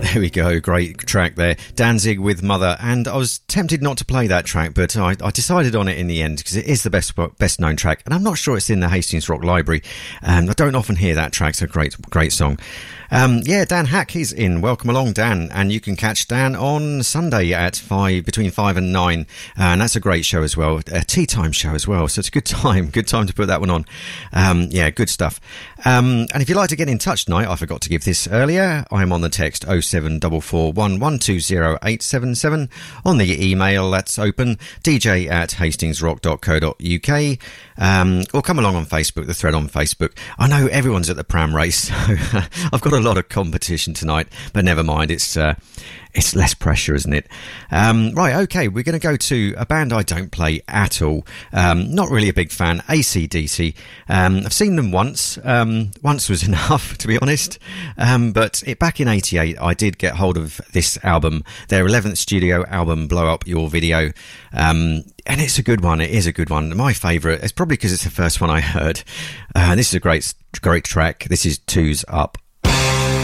There we go. Great track there. Danzig with Mother. And I was tempted not to play that track, but I decided on it in the end because it is the best known track. And I'm not sure it's in the Hastings Rock Library. I don't often hear that track. It's a great song. Dan Hack is in. Welcome along, Dan. And you can catch Dan on Sunday at between 5 and 9. And that's a great show as well. A tea time show as well. So it's a good time to put that one on. Good stuff. And if you'd like to get in touch tonight, I forgot to give this earlier. I'm on the text 07441120877. On the email, that's open, dj@hastingsrock.co.uk. Or come along on Facebook, the thread on Facebook. I know everyone's at the pram race, so I've got a lot of competition tonight, but never mind, it's less pressure, isn't it? Right, okay, we're going to go to a band I don't play at all. Not really a big fan, AC/DC. I've seen them once. Once was enough, to be honest. But back in 88, I did get hold of this album, their 11th studio album, Blow Up Your Video. And it's a good one. It is a good one. My favourite, it's probably because it's the first one I heard. This is a great track. This is Two's Up.